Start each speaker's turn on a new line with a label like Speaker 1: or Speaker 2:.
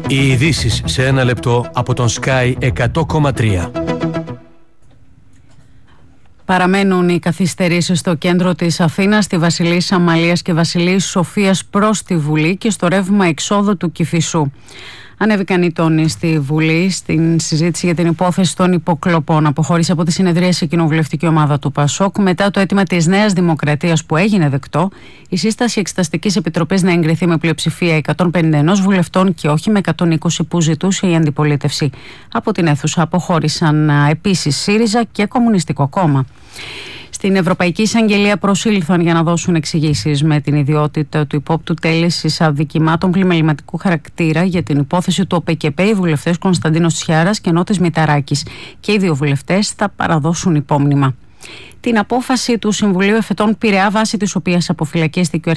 Speaker 1: Οι ειδήσεις σε ένα λεπτό από τον Sky 100,3.
Speaker 2: Παραμένουν οι καθυστερήσεις στο κέντρο της Αθήνας, στη Βασιλής Αμαλίας και Βασιλής Σοφίας προς τη Βουλή και στο ρεύμα εξόδου του Κηφισού. Ανέβηκαν οι τόνοι στη Βουλή στην συζήτηση για την υπόθεση των υποκλοπών. Αποχώρησε από τη συνεδρίαση η κοινοβουλευτική ομάδα του ΠΑΣΟΚ μετά το αίτημα της Νέας Δημοκρατίας που έγινε δεκτό, η σύσταση Εξεταστικής Επιτροπής να εγκριθεί με πλειοψηφία 151 βουλευτών και όχι με 120 που ζητούσε η αντιπολίτευση. Από την αίθουσα αποχώρησαν επίσης ΣΥΡΙΖΑ και Κομμουνιστικό Κόμμα. Στην Ευρωπαϊκή Εισαγγελία προσήλθαν για να δώσουν εξηγήσεις με την ιδιότητα του υπόπτου τέλεσης αδικημάτων πλημεληματικού χαρακτήρα για την υπόθεση του ΟΠΕΚΕΠΕ οι βουλευτές Κωνσταντίνος Τσιάρας και Νότης Μηταράκης και οι δύο βουλευτές θα παραδώσουν υπόμνημα. Την απόφαση του Συμβουλίου Εφετών Πειραιά, βάσει της οποίας αποφυλακίστηκε ο